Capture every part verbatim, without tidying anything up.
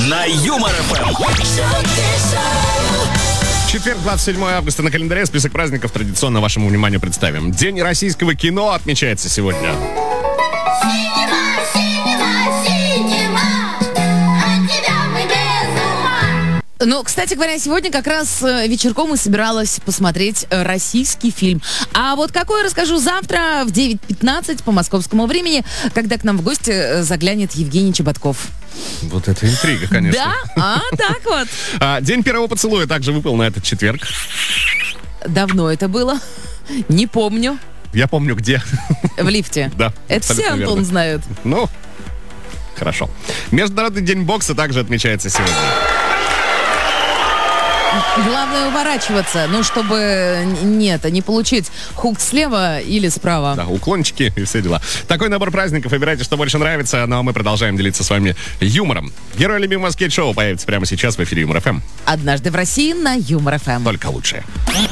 на Юмор ФМ. Четверг, двадцать седьмое августа на календаре. Список праздников традиционно вашему вниманию представим. День российского кино отмечается сегодня. Ну, кстати говоря, сегодня как раз вечерком и собиралась посмотреть российский фильм. А вот какой, расскажу завтра в девять пятнадцать по московскому времени, когда к нам в гости заглянет Евгений Чеботков. Вот это интрига, конечно. Да? А, так вот. А, день первого поцелуя также выпал на этот четверг. Давно это было? Не помню. Я помню, где. В лифте? Да. Это все Антон верно. знает. Ну, хорошо. Международный день бокса также отмечается сегодня. Главное уворачиваться, ну, чтобы нет, не получить хук слева или справа. Да, уклончики и все дела. Такой набор праздников. Выбирайте, что больше нравится. Ну, а мы продолжаем делиться с вами юмором. Герой любимого скетч-шоу появится прямо сейчас в эфире Юмор ФМ. Однажды в России на Юмор ФМ. Только лучшее.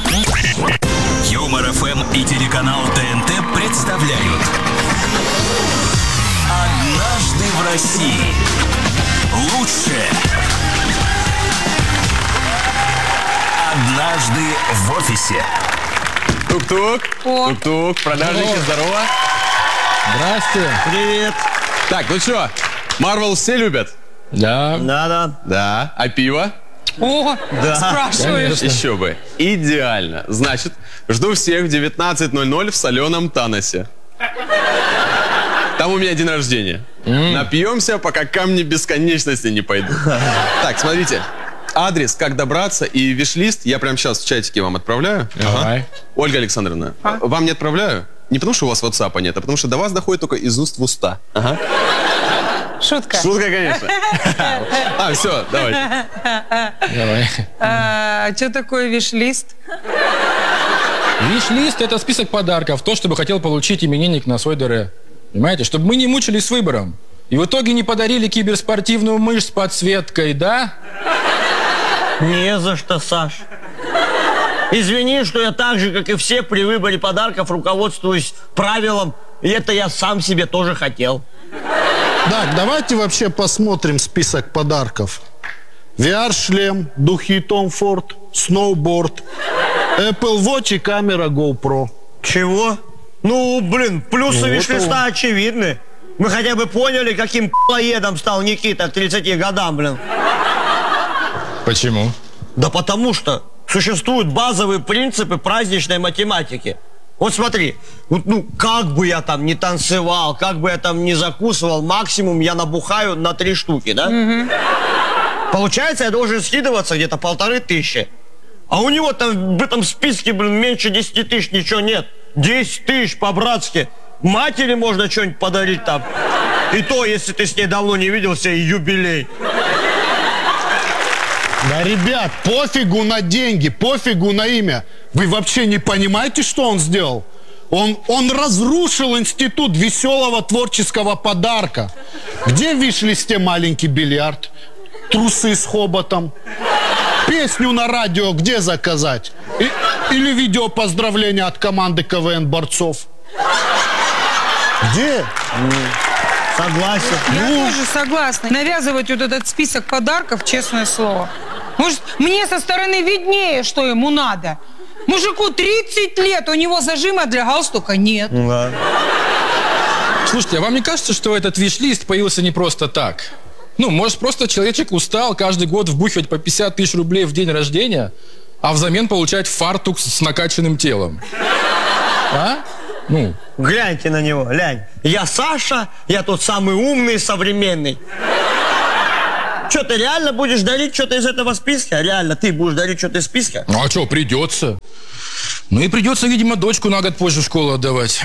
Юмор ФМ и телеканал ТНТ представляют «Однажды в России». Лучшее. Однажды в офисе. Тук-тук. Тук-тук. Продажники, здорово. Здрасте. Привет. Так, ну что, Марвел все любят? Да. Да-да. Да. А пиво? О, Да. спрашиваешь. Еще бы. Идеально. Значит, жду всех в девятнадцать ноль ноль в соленом Таносе. Там у меня день рождения. Mm. Напьемся, пока камни бесконечности не пойдут. Так, смотрите. Адрес, как добраться и виш-лист я прямо сейчас в чатике вам отправляю. Давай. Ольга Александровна, а? вам не отправляю? Не потому, что у вас ватсапа нет, а потому, что до вас доходит только из уст в уста. Ага. Шутка. Шутка, конечно. А, все, давайте. Давай. А что такое виш-лист? Виш-лист — это список подарков, то, что бы хотел получить именинник на свой ДР. Понимаете? Чтобы мы не мучились с выбором. И в итоге не подарили киберспортивную мышь с подсветкой, да? Не за что, Саш. Извини, что я так же, как и все, при выборе подарков руководствуюсь правилом, и это я сам себе тоже хотел. Так, давайте вообще посмотрим список подарков. ви ар-шлем, духи Том Форд, сноуборд, Apple Watch и камера GoPro. Чего? Ну, блин, плюсы Ну, виш-листа вот очевидны. Мы хотя бы поняли, каким п***оедом стал Никита к тридцати годам, блин. Почему? Да потому что существуют базовые принципы праздничной математики. Вот смотри, вот, ну как бы я там не танцевал, как бы я там не закусывал, максимум я набухаю на три штуки, да? Mm-hmm. Получается, я должен скидываться где-то полторы тысячи. А у него там в этом списке, блин, меньше десяти тысяч ничего нет. Десять тысяч по-братски. Матери можно что-нибудь подарить там. И то, если ты с ней давно не виделся, и юбилей. Да, ребят, пофигу на деньги, пофигу на имя. Вы вообще не понимаете, что он сделал? Он, он разрушил институт веселого творческого подарка. Где в виш-листе маленький бильярд? Трусы с хоботом? Песню на радио где заказать? И, или видео поздравления от команды КВН борцов? Где? Согласен. Я Ну. тоже согласна. Навязывать вот этот список подарков, честное слово. Может, мне со стороны виднее, что ему надо. Мужику тридцать лет, у него зажима для галстука нет. Да. Слушайте, а вам не кажется, что этот виш-лист появился не просто так? Ну, может, просто человечек устал каждый год вбухивать по пятьдесят тысяч рублей в день рождения, а взамен получать фартук с накачанным телом? А? Ну. Гляньте на него, глянь. Я Саша, я тот самый умный, современный. Что, ты реально будешь дарить что-то из этого списка? Реально, ты будешь дарить что-то из списка? Ну, а что, придется. Ну и придется, видимо, дочку на год позже в школу отдавать.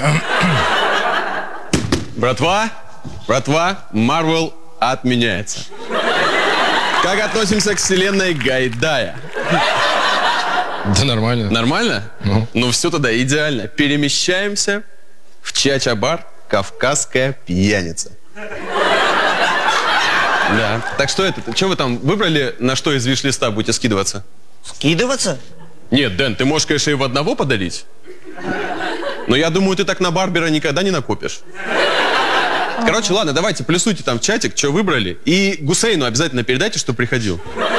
Братва, братва, Марвел отменяется. Как относимся к вселенной Гайдая? Да нормально. Нормально? Ну. Ну все тогда идеально. Перемещаемся в Чача-бар «Кавказская пьяница». Да. Так что это? Что вы там выбрали, на что из виш-листа будете скидываться? Скидываться? Нет, Дэн, ты можешь, конечно, и в одного подарить. Но я думаю, ты так на Барбера никогда не накопишь. Короче, ладно, давайте плюсуйте там в чатик, что выбрали. И Гусейну обязательно передайте, что приходил.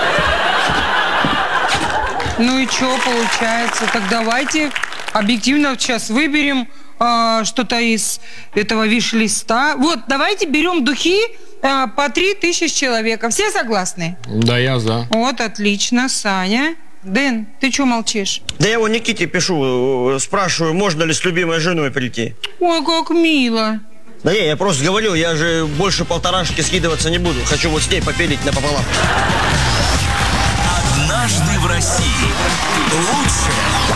Ну и что получается? Так давайте объективно сейчас выберем э, что-то из этого виш-листа. Вот, давайте берем духи э, по три тысячи человека. Все согласны? Да, я за. Вот, отлично. Саня. Дэн, ты что молчишь? Да я его Никите пишу, спрашиваю, можно ли с любимой женой прийти. Ой, как мило. Да не, я просто говорил, я же больше полторашки скидываться не буду. Хочу вот с ней попилить напополам. Однажды в России. Лучшее